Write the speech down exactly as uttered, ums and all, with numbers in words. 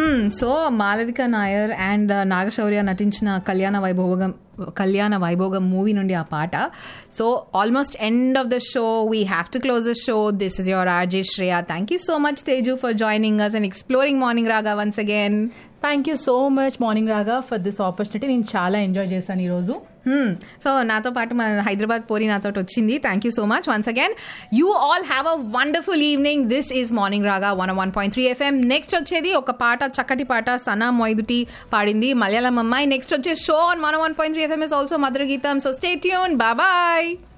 So Malavika Nair and Naga Shaurya నటించిన కళ్యాణ వైభోగం కళ్యాణ వైభోగం మూవీ నుండి ఆ పాట. So almost end of the show, we have to close the show. This is your RJ Shreya. Thank you so much Teju for joining us and exploring morning రాగా once again. Thank you so much morning రాగా for this opportunity. నేను చాలా enjoy చేశాను ఈరోజు. So నాతో పాటు మన హైదరాబాద్ పోరి నాతో వచ్చింది. Thank you so much once again. You all have a wonderful evening. This is morning రాగా one one point three FM. Next వచ్చేది ఒక పాట, చక్కటి పాట, సనా మొయిదుటి పాడింది, మలయాళం అమ్మాయి. నెక్స్ట్ వచ్చే show on one one point three FM is also మధుర గీతం. So stay tune. Bye bye.